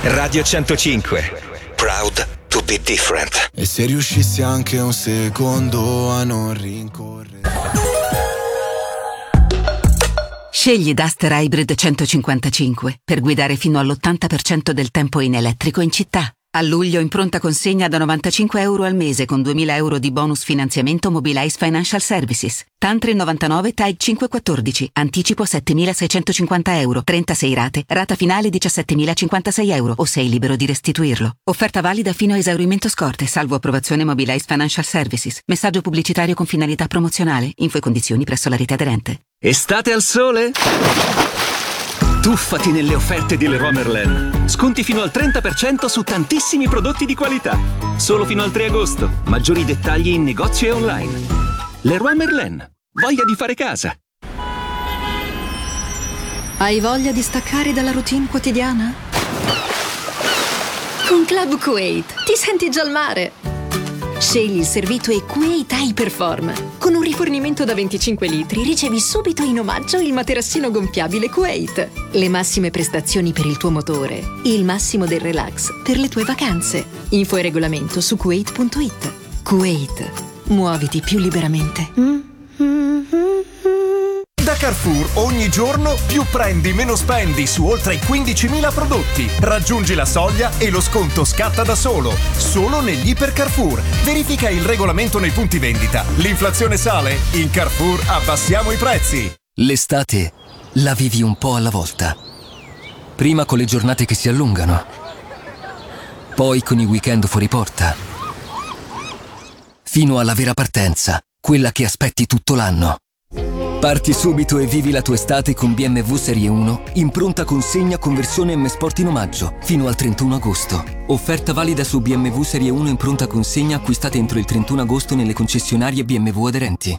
Radio 105. Proud to be different. E se riuscissi anche un secondo a non rincorrere. Scegli Duster Hybrid 155 per guidare fino all'80% del tempo in elettrico in città. A luglio in pronta consegna da €95 al mese con 2.000 euro di bonus finanziamento Mobilize Financial Services. Tantri 99 TAG 514. Anticipo €7.650. 36 rate. Rata finale €17.056 o sei libero di restituirlo. Offerta valida fino a esaurimento scorte, salvo approvazione Mobilize Financial Services. Messaggio pubblicitario con finalità promozionale. Info e condizioni presso la rete aderente. Estate al sole? Tuffati nelle offerte di Leroy Merlin. Sconti fino al 30% su tantissimi prodotti di qualità. Solo fino al 3 agosto. Maggiori dettagli in negozio e online. Leroy Merlin. Voglia di fare casa. Hai voglia di staccare dalla routine quotidiana? Con Club Kuwait ti senti già al mare. Scegli il servito Kuwait Hyperform. Con un rifornimento da 25 litri ricevi subito in omaggio il materassino gonfiabile Kuwait. Le massime prestazioni per il tuo motore. Il massimo del relax per le tue vacanze. Info e regolamento su kuwait.it. Kuwait. Muoviti più liberamente. Da Carrefour ogni giorno più prendi meno spendi su oltre 15.000 prodotti. Raggiungi la soglia e lo sconto scatta da solo. Solo negli Iper Carrefour. Verifica il regolamento nei punti vendita. L'inflazione sale? In Carrefour abbassiamo i prezzi. L'estate la vivi un po' alla volta. Prima con le giornate che si allungano. Poi con i weekend fuori porta. Fino alla vera partenza, quella che aspetti tutto l'anno. Parti subito e vivi la tua estate con BMW Serie 1 in pronta consegna con versione M Sport in omaggio fino al 31 agosto. Offerta valida su BMW Serie 1 in pronta consegna acquistate entro il 31 agosto nelle concessionarie BMW aderenti.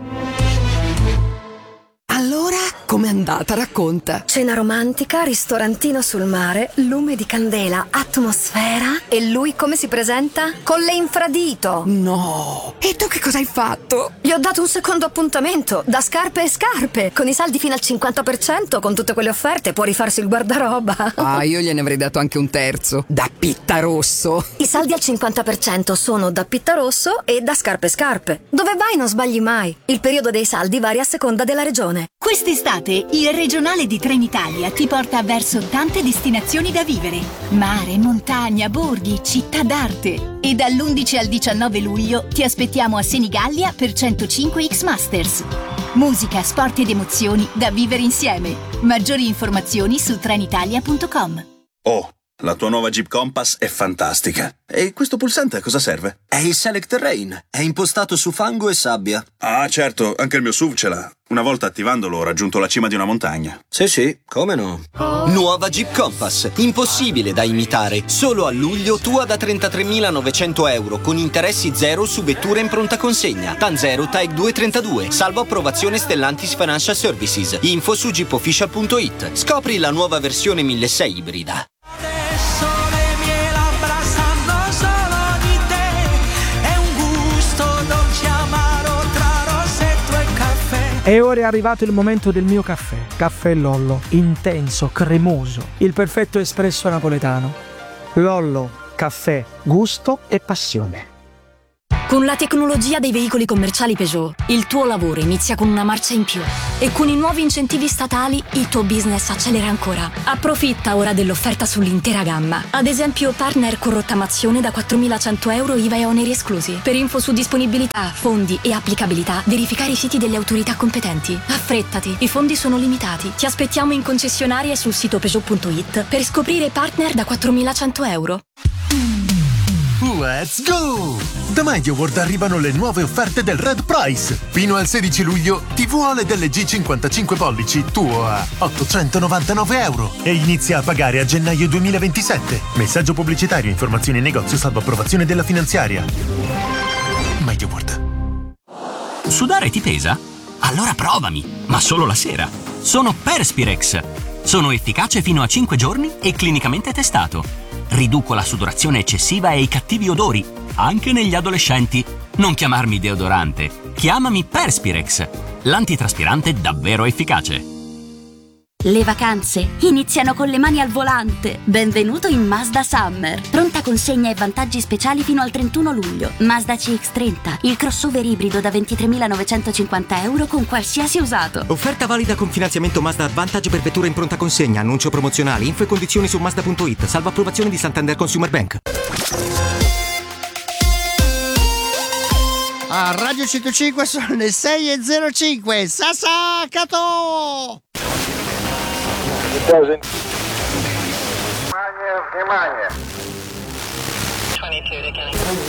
Allora, com'è andata? Racconta. Cena romantica, ristorantino sul mare, lume di candela, atmosfera. E lui come si presenta? Con le infradito. No! E tu che cosa hai fatto? Gli ho dato un secondo appuntamento, da scarpe e scarpe. Con i saldi fino al 50%, con tutte quelle offerte, può rifarsi il guardaroba. Ah, io gliene avrei dato anche un terzo. Da Pittarosso. I saldi al 50% sono da Pittarosso e da scarpe e scarpe. Dove vai non sbagli mai. Il periodo dei saldi varia a seconda della regione. Quest'estate il regionale di Trenitalia ti porta verso tante destinazioni da vivere. Mare, montagna, borghi, città d'arte. E dall'11 al 19 luglio ti aspettiamo a Senigallia per 105X Masters. Musica, sport ed emozioni da vivere insieme. Maggiori informazioni su trenitalia.com. Oh, la tua nuova Jeep Compass è fantastica. E questo pulsante a cosa serve? È il Select Terrain. È impostato su fango e sabbia. Ah, certo, anche il mio SUV ce l'ha. Una volta attivandolo ho raggiunto la cima di una montagna. Sì, come no? Nuova Jeep Compass. Impossibile da imitare. Solo a luglio tua da 33.900 euro con interessi zero su vetture in pronta consegna. TAN 0 TAG 232. Salvo approvazione Stellantis Financial Services. Info su jeepofficial.it. Scopri la nuova versione 1600 ibrida. E ora è arrivato il momento del mio caffè. Caffè Lollo, intenso, cremoso, il perfetto espresso napoletano. Lollo, caffè, gusto e passione. Con la tecnologia dei veicoli commerciali Peugeot, il tuo lavoro inizia con una marcia in più. E con i nuovi incentivi statali, il tuo business accelera ancora. Approfitta ora dell'offerta sull'intera gamma. Ad esempio, partner con rottamazione da 4.100 euro IVA e oneri esclusi. Per info su disponibilità, fondi e applicabilità, verificare i siti delle autorità competenti. Affrettati, i fondi sono limitati. Ti aspettiamo in concessionaria e sul sito Peugeot.it per scoprire partner da 4.100 euro. Let's go! Da MediaWorld arrivano le nuove offerte del Red Price. Fino al 16 luglio TV OLED LG 55 pollici tuo a 899 euro e inizia a pagare a gennaio 2027. Messaggio pubblicitario, informazioni in negozio salvo approvazione della finanziaria. MediaWorld. Sudare ti pesa? Allora provami, ma solo la sera. Sono Perspirex. Sono efficace fino a 5 giorni e clinicamente testato. Riduco la sudorazione eccessiva e i cattivi odori, anche negli adolescenti. Non chiamarmi deodorante, chiamami Perspirex, l'antitraspirante davvero efficace. Le vacanze iniziano con le mani al volante. Benvenuto in Mazda Summer. Pronta consegna e vantaggi speciali fino al 31 luglio. Mazda CX-30, il crossover ibrido da 23.950 euro con qualsiasi usato. Offerta valida con finanziamento Mazda Advantage per vetture in pronta consegna. Annuncio promozionale. Info e condizioni su Mazda.it. Salvo approvazione di Santander Consumer Bank. A Radio 105 sono le 6:05. Sasa Cato! Внимание!